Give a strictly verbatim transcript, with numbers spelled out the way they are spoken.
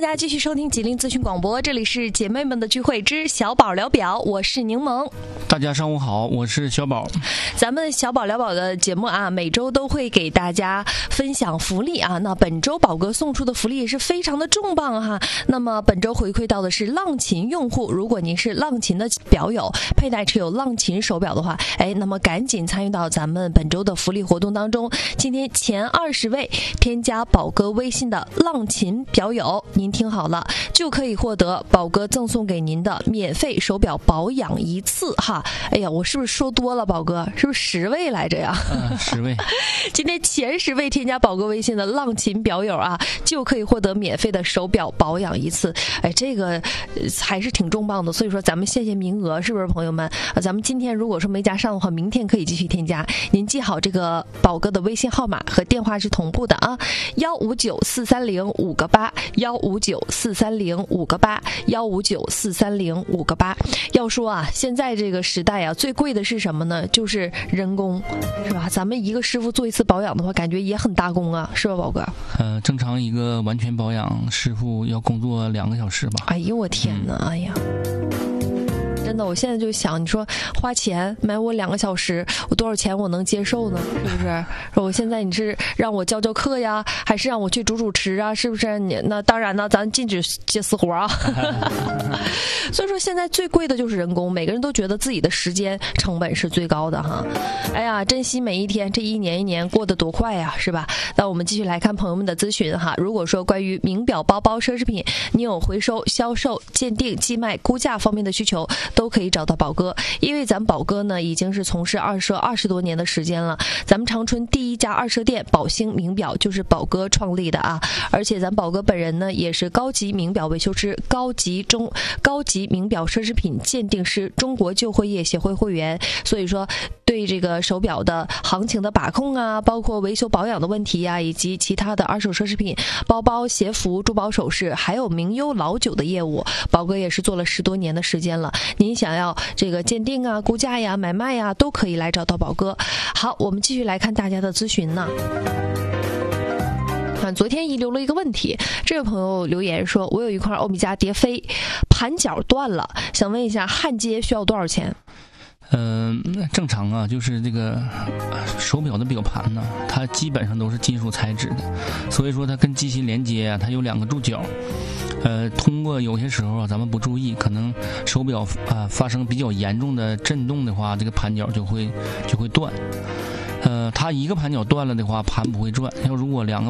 家继续收听吉林资讯广播，这里是姐妹们的聚会之小宝聊表，我是柠檬。 大家上午好，我是小宝。 咱们小宝聊宝的节目啊，每周都会给大家分享福利啊。那本周宝哥送出的福利也是非常的重磅哈。那么本周回馈到的是浪琴用户，如果您是浪琴的表友，佩戴持有浪琴手表的话，哎，那么赶紧参与到咱们本周的福利活动当中。今天前二十位添加宝哥微信的浪琴表友，您听好了，就可以获得宝哥赠送给您的免费手表保养一次哈。哎呀，我是不是说多了，宝哥？是不是十位来着呀？ 嗯，十位。 今天前十位添加宝哥微信的浪琴表友啊，就可以获得免费的手表保养一次。哎，这个、呃、还是挺重磅的，所以说咱们限限名额，是不是朋友们？啊，咱们今天如果说没加上的话，明天可以继续添加。您记好这个宝哥的微信号码和电话是同步的啊，幺五九四三零五个八，幺五九四三零五个八，幺五九四三零五个八。要说啊，现在这个时代啊，最贵的是什么呢？就是人工，是吧？咱们一个师傅做一次保养的话，感觉也很大工啊，是吧，宝哥？ 呃，正常一个完全保养师傅要工作两个小时吧。 哎呦我天哪！嗯、哎呀。真的，我现在就想，你说花钱买我两个小时，我多少钱我能接受呢？是不是？说我现在你是让我教教课呀，还是让我去主主持啊？是不是？你那当然呢，咱禁止接私活啊。所以说现在最贵的就是人工，每个人都觉得自己的时间成本是最高的哈。哎呀，珍惜每一天，这一年一年过得多快呀，是吧？那我们继续来看朋友们的咨询哈。如果说关于名表、包包、奢侈品，你有回收、销售、鉴定、寄卖、估价方面的需求，都可以找到宝哥。因为咱宝哥呢已经是从事二奢二十多年的时间了，咱们长春第一家二奢店宝兴名表就是宝哥创立的啊。而且咱宝哥本人呢也是高级名表维修师、高级中高级名表奢侈品鉴定师、中国旧货业协会会员，所以说对这个手表的行情的把控啊，包括维修保养的问题啊，以及其他的二手奢侈品、包包、鞋服、珠宝首饰，还有名优老酒的业务，宝哥也是做了十多年的时间了。您想要这个鉴定啊、估价呀、买卖呀，都可以来找到宝哥。好，我们继续来看大家的咨询呢。啊，昨天遗留了一个问题，这位朋友留言说，我有一块欧米茄蝶飞，盘角断了，想问一下焊接需要多少钱？ 嗯、呃，正常啊，就是这个手表的表盘呢，它基本上都是金属材质的，所以说它跟机芯连接啊，它有两个柱脚。呃，通过有些时候啊，咱们不注意，可能手表啊发生比较严重的震动的话，这个盘角就会就会断。呃，它一个盘角断了的话，盘不会转。要如果两个